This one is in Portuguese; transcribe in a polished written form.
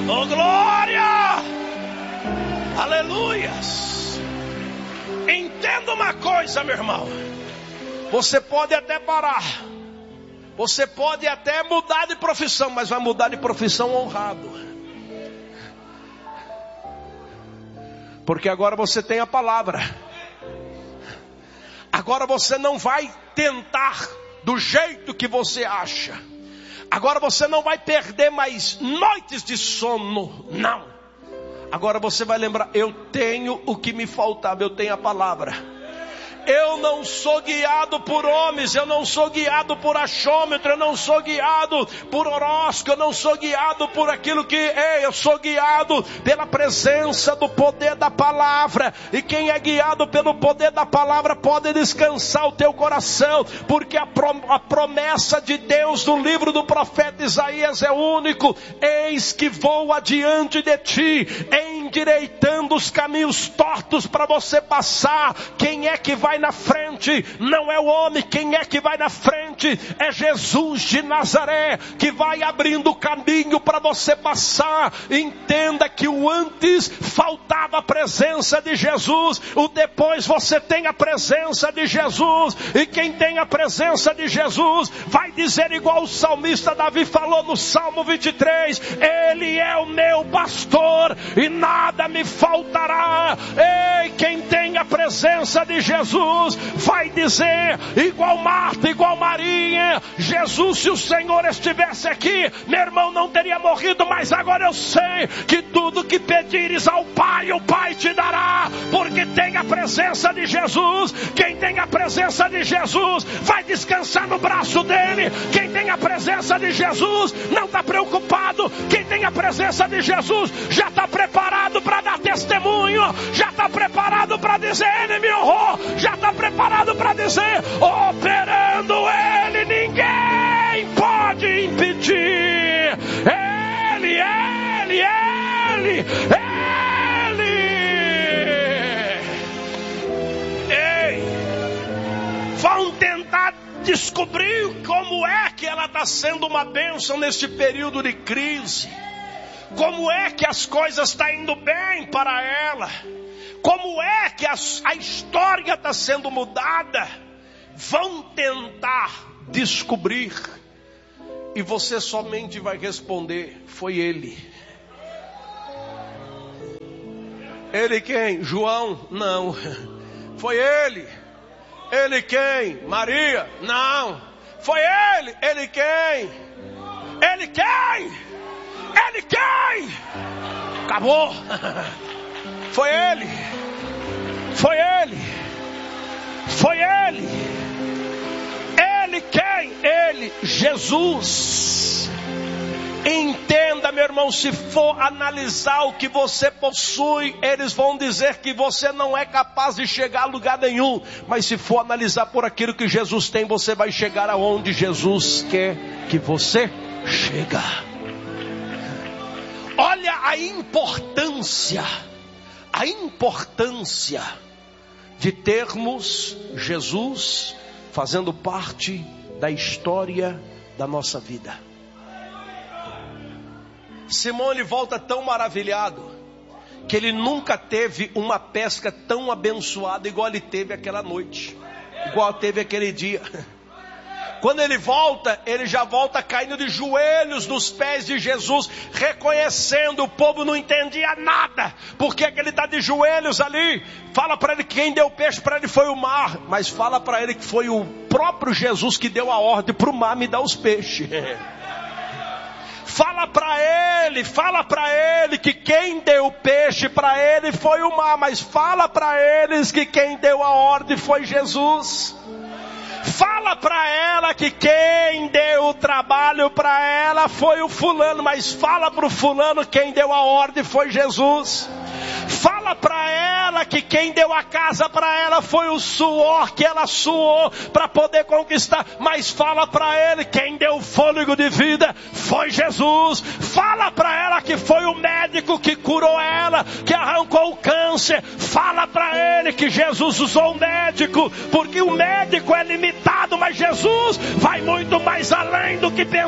Oh, glória! Aleluias! Entenda uma coisa, meu irmão. Você pode até parar. Você pode até mudar de profissão, mas vai mudar de profissão honrado. Porque agora você tem a palavra. Agora você não vai tentar do jeito que você acha. Agora você não vai perder mais noites de sono. Não. Agora você vai lembrar, eu tenho o que me faltava, eu tenho a palavra. Eu não sou guiado por homens, eu não sou guiado por achômetro, eu não sou guiado por horóscopo, eu não sou guiado por aquilo que eu sou guiado pela presença do poder da palavra. E quem é guiado pelo poder da palavra pode descansar o teu coração, porque a promessa de Deus no livro do profeta Isaías é único. Eis que vou adiante de ti, endireitando os caminhos tortos para você passar. Quem é que vai na frente? Não é o homem. Quem é que vai na frente? É Jesus de Nazaré, que vai abrindo o caminho para você passar. Entenda que o antes faltava a presença de Jesus, o depois você tem a presença de Jesus. E quem tem a presença de Jesus vai dizer igual o salmista Davi falou no Salmo 23: Ele é o meu pastor e nada me faltará. Ei, quem tem a presença de Jesus vai dizer igual Marta, igual Maria: Jesus, se o Senhor estivesse aqui, meu irmão não teria morrido, mas agora eu sei que tudo que pedires ao Pai, o Pai te dará, porque tem a presença de Jesus. Quem tem a presença de Jesus vai descansar no braço dele. Quem tem a presença de Jesus não está preocupado. Quem tem a presença de Jesus já está preparado para dar testemunho, já está preparado para dizer: Ele me honrou, já está preparado para dizer: operando Ele, ninguém pode impedir. Ele. Ei, vão tentar descobrir como é que ela está sendo uma bênção neste período de crise. Como é que as coisas estão indo bem para ela? Como é que a história está sendo mudada? Vão tentar descobrir. E você somente vai responder: foi ele. Ele quem? João? Não. Foi ele. Ele quem? Maria? Não. Foi ele. Ele quem? Ele quem? Ele quem? Acabou. Foi ele. Foi ele. Foi ele. Ele quem? Ele, Jesus. Entenda, meu irmão, se for analisar o que você possui, eles vão dizer que você não é capaz de chegar a lugar nenhum. Mas se for analisar por aquilo que Jesus tem, você vai chegar aonde Jesus quer que você chegue. Olha a importância de termos Jesus fazendo parte da história da nossa vida. Simão, ele volta tão maravilhado que ele nunca teve uma pesca tão abençoada igual ele teve aquela noite, igual teve aquele dia. Quando ele volta, ele já volta caindo de joelhos nos pés de Jesus, reconhecendo. O povo não entendia nada. Por que ele está de joelhos ali? Fala para ele que quem deu peixe para ele foi o mar. Mas fala para ele que foi o próprio Jesus que deu a ordem para o mar me dar os peixes. Fala para ele que quem deu peixe para ele foi o mar. Mas fala para eles que quem deu a ordem foi Jesus. Fala para ela que quem deu o trabalho para ela foi o fulano, mas fala para o fulano quem deu a ordem foi Jesus. Fala para ela que quem deu a casa para ela foi o suor que ela suou para poder conquistar, mas fala para ele quem deu o fôlego de vida foi Jesus. Fala para ela que foi o médico que curou ela, que arrancou o câncer. Fala para ele que Jesus usou o médico, porque o médico é limitado, mas Jesus vai muito mais além do que pensar.